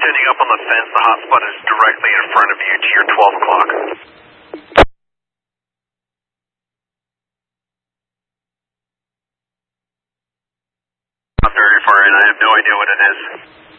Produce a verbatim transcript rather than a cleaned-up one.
standing up on the fence. The hotspot is directly in front of you to your twelve o'clock. Not very far in. I have no idea what it is.